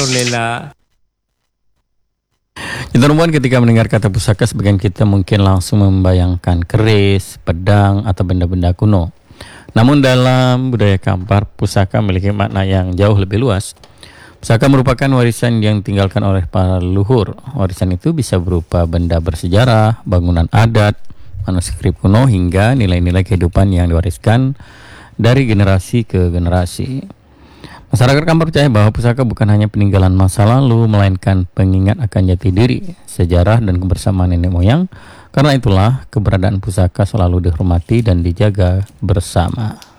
Alhamdulillah. Teman-teman, ketika mendengar kata pusaka, sebagian kita mungkin langsung membayangkan keris, pedang, atau benda-benda kuno. Namun dalam budaya Kampar, pusaka memiliki makna yang jauh lebih luas. Pusaka merupakan warisan yang ditinggalkan oleh para leluhur. Warisan itu bisa berupa benda bersejarah, bangunan adat, manuskrip kuno, hingga nilai-nilai kehidupan yang diwariskan dari generasi ke generasi. Masyarakat Kampar percaya bahwa pusaka bukan hanya peninggalan masa lalu, melainkan pengingat akan jati diri, sejarah, dan kebersamaan nenek moyang. Karena itulah keberadaan pusaka selalu dihormati dan dijaga bersama.